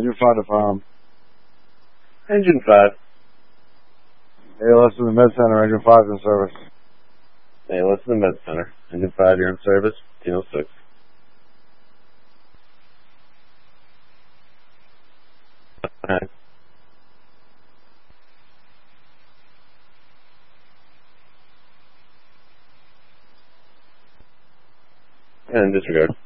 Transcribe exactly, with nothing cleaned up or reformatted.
Engine five to farm. Engine five. A L S in the med center, engine five in service. A L S in the med center. Engine five, you're in service. fifteen oh six. Alright. And disregard.